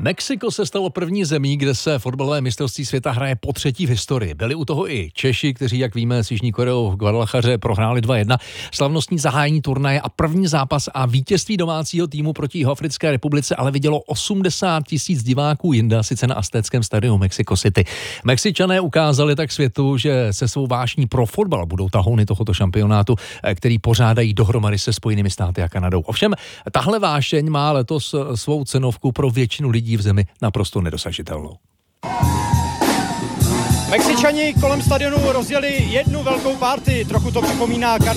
Mexiko se stalo první zemí, kde se fotbalové mistrovství světa hraje po třetí v historii. Byli u toho i Češi, kteří, jak víme, s Jižní Koreou v Guadalajaře prohráli 2-1. Slavnostní zahájení turnaje a první zápas a vítězství domácího týmu proti Jihoafrické republice ale vidělo 80 000 diváků jinde, sice na aztéckém stadionu Mexico City. Mexičané ukázali tak světu, že se svou vášní pro fotbal budou tahouny tohoto šampionátu, který pořádají dohromady se Spojenými státy a Kanadou. Ovšem, tahle vášeň má letos svou cenovku pro většinu lidí v zemi naprosto nedosažitelnou. Mexičani kolem stadionu rozjeli jednu velkou party, trochu to připomíná